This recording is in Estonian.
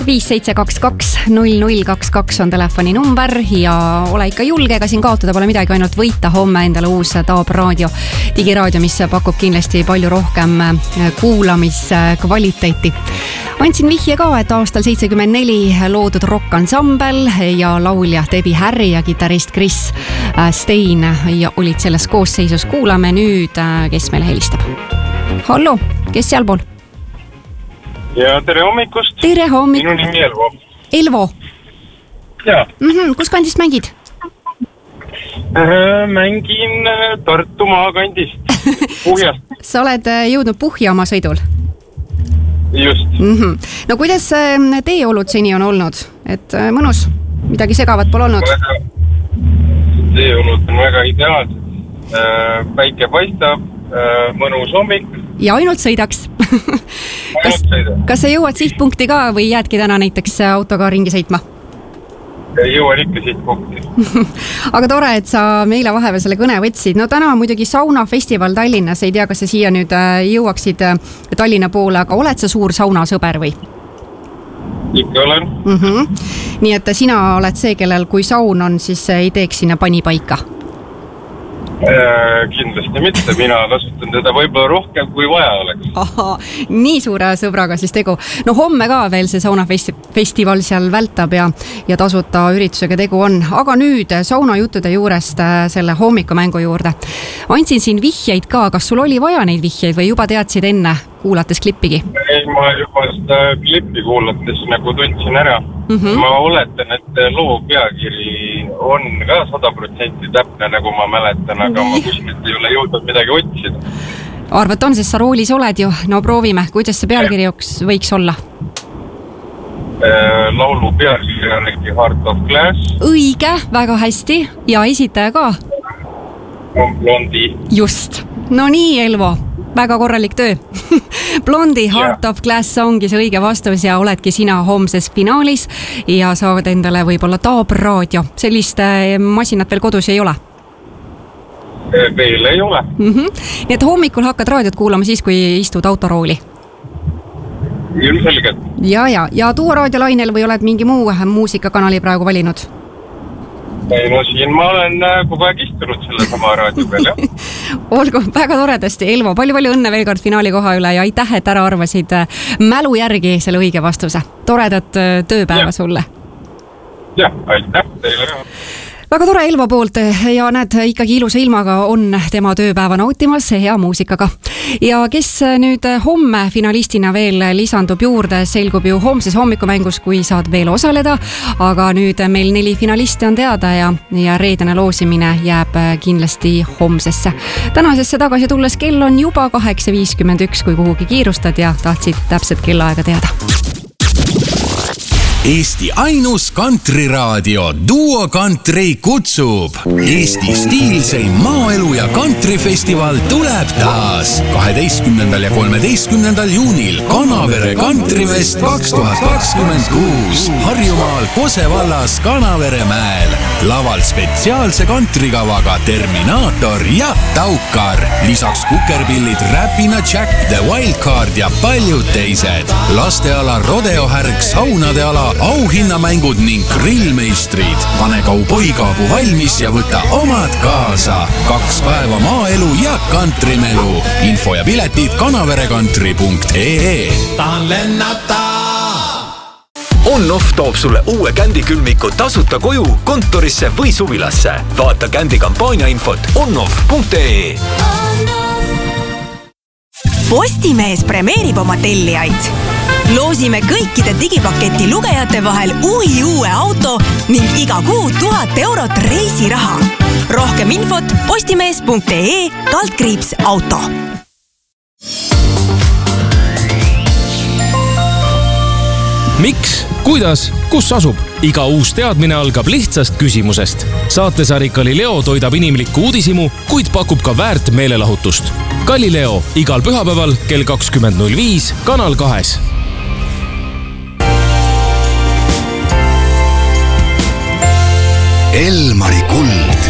5722 on telefoni number ja ole ikka julge, ega siin kaotada pole midagi, ainult võita homme endale uus Taab raadio, digiraadio, mis pakub kindlasti palju rohkem kuulamiskvaliteeti. Andsin vihje ka, et aastal 74 loodud rockansambel ja laulja Debbie Harry ja kitarrist Chris Stein ja olid selles koosseisus. Kuulame nüüd, kes meile helistab. Hallo, kes sealpool? Ja tere hommikust. Tere hommik. Minu nimi Elvo. Elvo? Jaa. Kus kandist mängid? Mängin Tartu maakandist, Puhjast. Sa oled jõudnud Puhja oma sõidul? Just. No kuidas teeolud seni on olnud? Et mõnus? Midagi segavat pole olnud? Teeolud on väga ideaalsed. Päike paistab, mõnus hommik. Ja ainult sõidaks. Kas sa jõuad sihtpunkti ka või jäädki täna näiteks autoga ringi sõitma? Jõuan ikka sihtpunkti. Aga tore, et sa meile vahepeal selle kõne võtsid. No täna on muidugi saunafestival Tallinnas. Ei tea, kas sa siia nüüd jõuaksid Tallinna poole, aga oled sa suur saunasõber või? Ikka olen. Nii et sina oled see, kellel kui saun on, siis ei teeks sinna panipaika. Kindlasti mitte, mina kasutan teda võib-olla rohkem kui vaja oleks. Aha, nii suure sõbraga siis tegu. No homme ka veel see saunafestival seal vältab ja tasuta üritusega tegu on. Aga nüüd saunajuttude juurest selle hommikumängu juurde. Andsin siin vihjeid ka, kas sul oli vaja neid vihjeid või juba teadsid enne kuulates klippigi? Ei, ma juba seda klippi kuulates nagu tundsin ära. Ma oletan, et loo peakiri on ka 100% täpne, nagu ma mäletan, aga ma kuskilt ei ole jõudnud midagi otsida. Arvat on, sest sa roolis oled ju. No proovime, kuidas see pealkiri võiks olla? Laulu pealkiri on äkki Heart of Glass. Õige, väga hästi. Ja esitaja ka? Blondi. Just. No nii, Elvo. Väga korralik töö. Blondi Heart of Glass ongi see õige vastus ja oledki sina homses finaalis ja saavad endale võib-olla Taab raadio. Sellist masinat veel kodus ei ole? Veel ei ole. Nii et hommikul hakkad raadiot kuulama siis, kui istud autorooli? Ilmselgelt. Ja Duo raadiolainel või oled mingi muu muusikakanali praegu valinud? Ei, no siin ma olen kogu aeg istunud selle sama raadio peal, jah. Olgu, väga toredasti, Elvo. Palju õnne veel kord finaali koha üle ja aitäh, et ära arvasid mälu järgi selle õige vastuse. Toredat tööpäeva sulle. Jah, aitäh teile ka. Väga tore Elvo poolt ja näed, ikkagi ilusa ilmaga on tema tööpäeva nautimas hea muusikaga. Ja kes nüüd homme finalistina veel lisandub juurde, selgub ju homses hommikumängus, kui saad veel osaleda. Aga nüüd meil 4 finalisti on teada ja reedene loosimine jääb kindlasti homsesse. Tänasesse tagasi tulles kell on juba 8.51, kui kuhugi kiirustad ja tahtsid täpset kellaaega teada. Eesti ainus kantriraadio Duo Country kutsub. Eesti stiilseim maaelu ja kantrifestival tuleb taas 12. ja 13. juunil Kanavere Kantrifest 2026 Harjumaal Kose vallas Kanavere mäel. Laval spetsiaalse kantrikavaga Terminaator ja Taukar. Lisaks kukerpillid Räpina Jack, The Wildcard ja paljud teised. Lasteala rodeohärg, saunade ala, auhinnamängud ning grillmeistrid. Pane kauboikaabu valmis ja võta omad kaasa. 2 päeva maaelu ja kantrimelu. Info ja piletid kanaverekantri.ee. Tahan lennata! On-Off toob sulle uue Kändi külmiku tasuta koju, kontorisse või suvilasse. Vaata Kändi kampaania infot onoff.ee. Postimees premeerib oma tellijaid. Loosime kõikide digipaketi lugejate vahel uue auto ning iga kuu 1000 eurot reisiraha. Rohkem infot postimees.ee/auto. Miks? Kuidas? Kus asub? Iga uus teadmine algab lihtsast küsimusest. Saatesari Galileo toidab inimlikku uudisimu, kuid pakub ka väärt meelelahutust. Galileo igal pühapäeval kell 20.05 Kanal 2. Elmari kuld.